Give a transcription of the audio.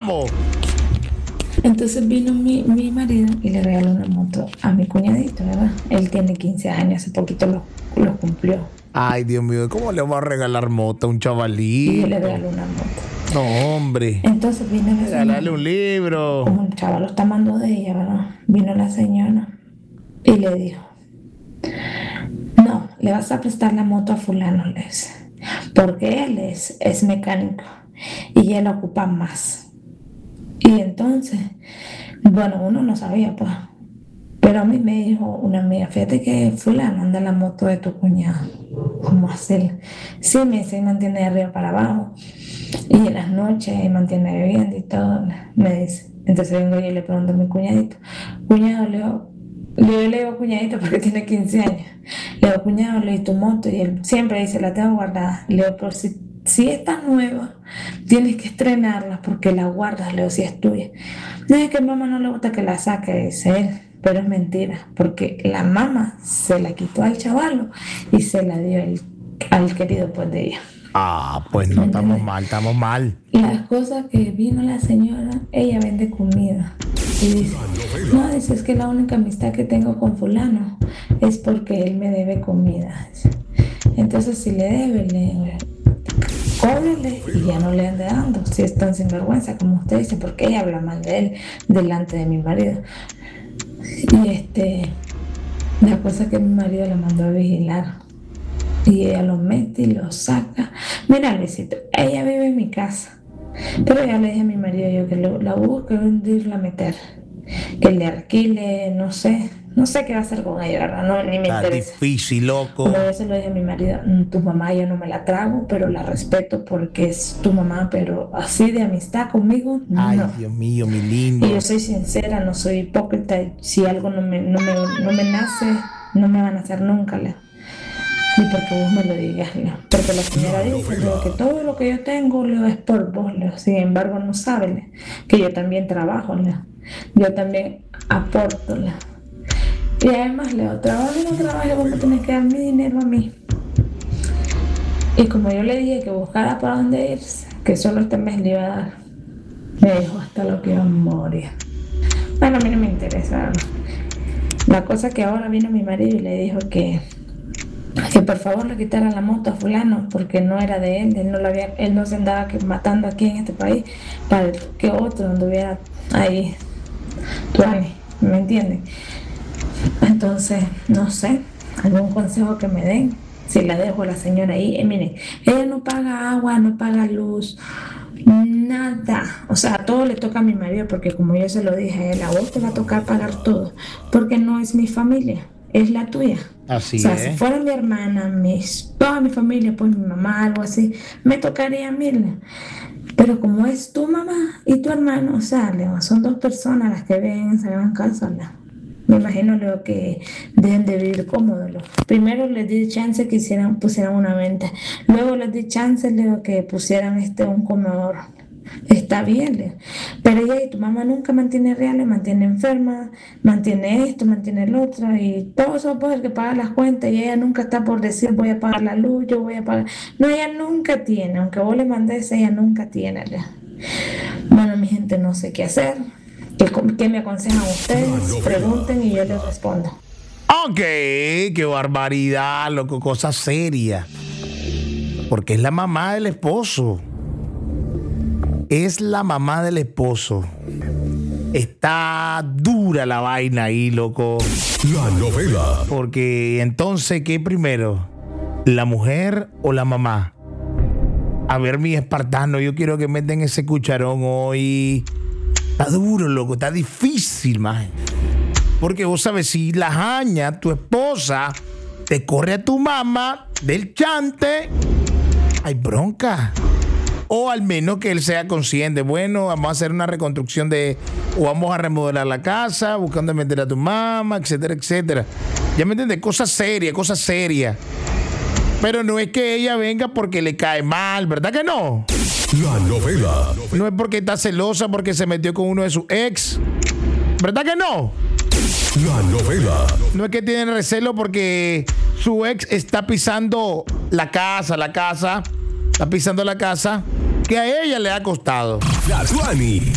vamos. Entonces vino mi marido y le regaló una moto a mi cuñadito, ¿verdad? Él tiene 15 años, hace poquito lo cumplió. Ay, Dios mío, ¿cómo le va a regalar moto a un chavalito? Y yo le regaló una moto. No, hombre. Entonces vino la señora. Regálale un libro. Como el chaval lo está amando de ella, ¿verdad? Vino la señora y le dijo, no, le vas a prestar la moto a fulano, le dice, porque él es mecánico y él ocupa más. Y entonces, bueno, uno no sabía, pues. Pero a mí me dijo una amiga, fíjate que fulano anda en la moto de tu cuñado. ¿Cómo hacer? Sí, me dice, mantiene de arriba para abajo. Y en las noches mantiene bebiendo y todo, me dice. Entonces vengo yo y le pregunto a mi cuñadito, cuñado, le digo cuñadito porque tiene 15 años. Le digo, cuñado, le di tu moto y él siempre dice, la tengo guardada. Le digo, por si está nueva, tienes que estrenarla porque la guardas, le digo, si es tuya. No, es que a mamá no le gusta que la saque, dice él, pero es mentira, porque la mamá se la quitó al chavalo y se la dio al querido pues de ella. Ah, pues no, estamos mal. Las cosas que vino la señora, ella vende comida. Y dice, no, dice, es que la única amistad que tengo con fulano es porque él me debe comida. Entonces, si le debe, cóbrele y ya no le ande dando. Si es tan sinvergüenza como usted dice, porque ella habla mal de él delante de mi marido. Y la cosa es que mi marido la mandó a vigilar. Y ella lo mete y lo saca. Mira, Luisito, ella vive en mi casa. Pero ya le dije a mi marido yo que la busque y irla a meter. Que le alquile, no sé qué va a hacer con ella, ¿verdad? No, ni me Está interesa. difícil, loco. Como yo se lo dije a mi marido, tu mamá yo no me la trago, pero la respeto porque es tu mamá, pero así de amistad conmigo, no. Ay, Dios mío, mi lindo. Y yo soy sincera, no soy hipócrita. Y si algo no me nace, no me van a hacer nunca, Leo. Ni porque vos me lo digas, Leo. Porque la señora dice, Leo, que todo lo que yo tengo, Leo, es por vos, Leo. Sin embargo, no sabe, Leo, que yo también trabajo, Leo. Yo también aporto, Leo. Y además, Leo, trabajo y no trabajo, vos me tenés que dar mi dinero a mí. Y como yo le dije que buscara para dónde irse, que solo este mes le iba a dar, me dijo hasta lo que iba a morir. Bueno, a mí no me interesa. La cosa que ahora vino mi marido y le dijo que por favor le quitara la moto a fulano porque no era de él, él no se andaba matando aquí en este país para que otro anduviera ahí, ¿me entienden? Entonces, no sé, algún consejo que me den, si la dejo a la señora ahí. Miren, ella no paga agua, no paga luz, nada, o sea, todo le toca a mi marido porque como yo se lo dije a él, a vos te va a tocar pagar todo, porque no es mi familia, es la tuya. Así o sea, es. Si fuera mi hermana, toda mi familia, pues mi mamá, algo así, me tocaría a mí. Pero como es tu mamá y tu hermano, o sea, Leo, son dos personas las que ven esa gran casa, Leo. Me imagino, Leo, que deben de vivir cómodos. Primero les di chance que pusieran una venta. Luego les di chance, Leo, que pusieran un comedor. Está bien, Leo. Pero ella y tu mamá nunca mantiene reales, mantiene enferma, mantiene esto, mantiene el otro, y todo eso puede el que paga las cuentas, y ella nunca está por decir voy a pagar la luz, yo voy a pagar. No, ella nunca tiene, aunque vos le mandes, ella nunca tiene, Leo. Bueno, mi gente, no sé qué hacer. ¿Qué me aconsejan ustedes? Pregunten y yo les respondo. Ok, qué barbaridad, loco, cosa seria. Porque es la mamá del esposo. Es la mamá del esposo. Está dura la vaina ahí, loco. La novela. Porque entonces, ¿qué primero? ¿La mujer o la mamá? A ver, mi espartano, yo quiero que metan ese cucharón hoy. Está duro, loco, está difícil, man. Porque vos sabes, si la jaña, tu esposa, te corre a tu mamá del chante, hay bronca. O al menos que él sea consciente. Bueno, vamos a hacer una reconstrucción o vamos a remodelar la casa, buscando meter a tu mamá, etcétera, etcétera. Ya me entiendes, cosas serias. Pero no es que ella venga porque le cae mal, ¿verdad que no? La novela. No es porque está celosa porque se metió con uno de sus ex, ¿verdad que no? La novela. No es que tiene recelo porque su ex está pisando la casa, está pisando la casa que a ella le ha costado. La Tuani.